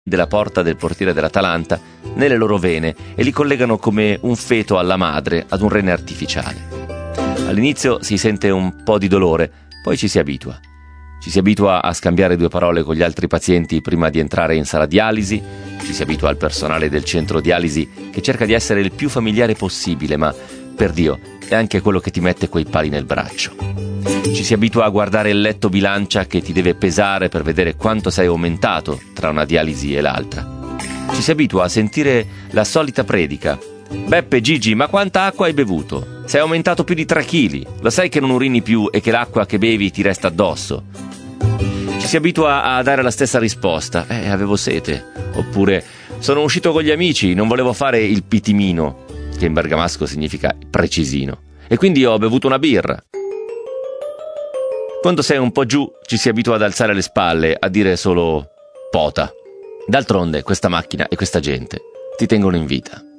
della porta del portiere dell'Atalanta nelle loro vene e li collegano come un feto alla madre ad un rene artificiale. All'inizio si sente un po' di dolore, poi ci si abitua. Ci si abitua a scambiare 2 parole con gli altri pazienti prima di entrare in sala dialisi, ci si abitua al personale del centro dialisi che cerca di essere il più familiare possibile, ma per Dio è anche quello che ti mette quei pali nel braccio. Ci si abitua a guardare il letto bilancia che ti deve pesare per vedere quanto sei aumentato tra una dialisi e l'altra. Ci si abitua a sentire la solita predica: Beppe, Gigi, ma quanta acqua hai bevuto? Sei aumentato più di 3 chili, lo sai che non urini più e che l'acqua che bevi ti resta addosso? Ci si abitua a dare la stessa risposta: avevo sete. Oppure: sono uscito con gli amici, non volevo fare il pitimino, che in bergamasco significa precisino, e quindi ho bevuto una birra. Quando sei un po' giù ci si abitua ad alzare le spalle, a dire solo pota. D'altronde questa macchina e questa gente ti tengono in vita.